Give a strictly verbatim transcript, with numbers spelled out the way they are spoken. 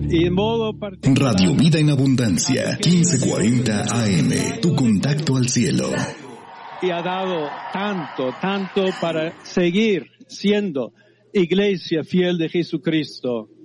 Y en modo particular, Radio Vida en Abundancia, quince cuarenta A M, tu contacto al cielo. Y ha dado tanto, tanto para seguir siendo iglesia fiel de Jesucristo.